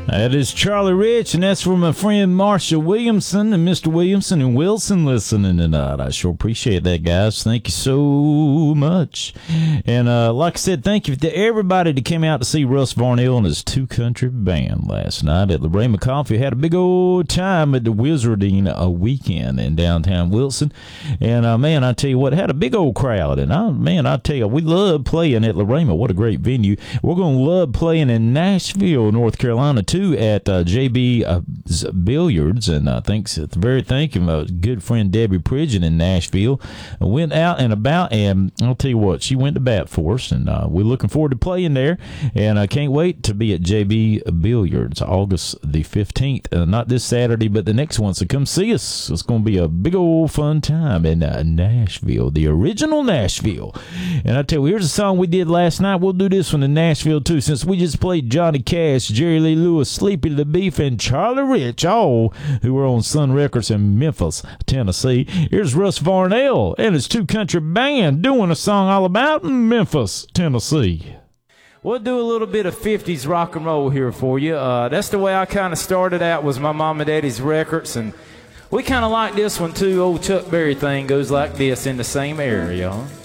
That is Charlie Rich, and that's from my friend Marsha Williamson and Mr. Williamson and Wilson listening tonight. I sure appreciate that, guys. Thank you so much. And like I said, thank you to everybody that came out to see Russ Varnell and his Two Country Band last night at Lorraine Coffee. Had a big old time at the Wizarding weekend in downtown Wilson. And, man, I tell you what, had a big old crowd. And, I tell you, we love playing at Lorraine. What a great venue. We're going to love playing in Nashville, North Carolina, too, at JB Billiards, and thank you, my good friend Debbie Pridgeon in Nashville. Went out and about, and I'll tell you what, she went to bat for us, and we're looking forward to playing there, and I can't wait to be at JB Billiards August the 15th, not this Saturday, but the next one, so come see us. It's going to be a big old fun time in Nashville, the original Nashville. And I tell you, here's a song we did last night. We'll do this one in Nashville, too, since we just played Johnny Cash, Jerry Lee Lewis, Sleepy the Beef, and Charlie Rich, all who were on Sun Records in Memphis, Tennessee. Here's Russ Varnell and his Two Country Band doing a song all about Memphis, Tennessee. We'll do a little bit of 50s rock and roll here for you. That's the way I kind of started out, was my mom and daddy's records, and we kind of like this one too. Old Chuck Berry thing goes like this in the same area.